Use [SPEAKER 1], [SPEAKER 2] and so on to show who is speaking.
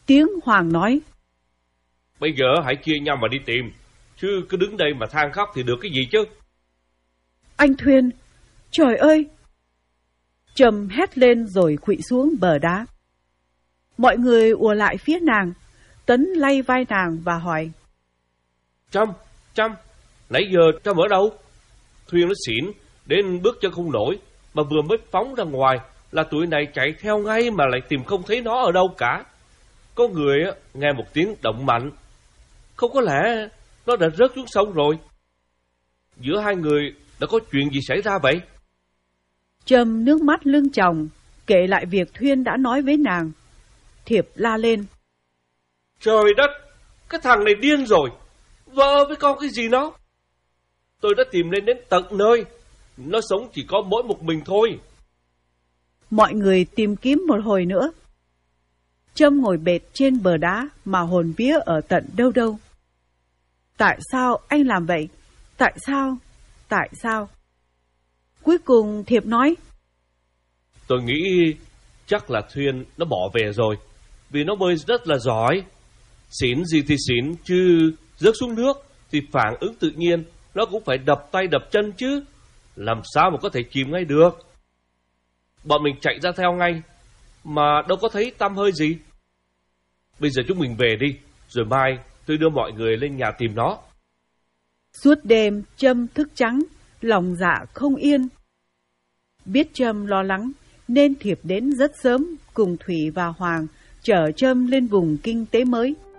[SPEAKER 1] Tiếng Hoàng nói:
[SPEAKER 2] Bây giờ hãy chia nhau mà đi tìm, chứ cứ đứng đây mà than khóc thì được cái gì chứ.
[SPEAKER 1] Anh Thuyên, trời ơi! Trâm hét lên rồi khuỵu xuống bờ đá. Mọi người ùa lại phía nàng. Tấn lay vai nàng và hỏi:
[SPEAKER 2] Trâm, nãy giờ Trâm ở đâu? Thuyền nó xỉn, đến bước chân không nổi, mà vừa mới phóng ra ngoài là tụi này chạy theo ngay mà lại tìm không thấy nó ở đâu cả. Có người nghe một tiếng động mạnh, không có lẽ nó đã rớt xuống sông rồi. Giữa hai người đã có chuyện gì xảy ra vậy?
[SPEAKER 1] Trâm nước mắt lưng tròng, kể lại việc Thuyên đã nói với nàng. Thiệp la lên:
[SPEAKER 2] Trời đất, cái thằng này điên rồi, vợ với con cái gì nó. Tôi đã tìm lên đến tận nơi, nó sống chỉ có mỗi một mình thôi.
[SPEAKER 1] Mọi người tìm kiếm một hồi nữa. Trâm ngồi bệt trên bờ đá mà hồn vía ở tận đâu đâu. Tại sao anh làm vậy? Tại sao? Cuối cùng Thiệp nói:
[SPEAKER 2] Tôi nghĩ chắc là Thuyên nó bỏ về rồi, vì nó bơi rất là giỏi. Xỉn gì thì xỉn, chứ rớt xuống nước thì phản ứng tự nhiên nó cũng phải đập tay đập chân chứ, làm sao mà có thể chìm ngay được. Bọn mình chạy ra theo ngay, mà đâu có thấy tăm hơi gì. Bây giờ chúng mình về đi, rồi mai tôi đưa mọi người lên nhà tìm nó.
[SPEAKER 1] Suốt đêm Trâm thức trắng, lòng dạ không yên. Biết Trâm lo lắng nên Thiệp đến rất sớm cùng Thủy và Hoàng chở Trâm lên vùng kinh tế mới.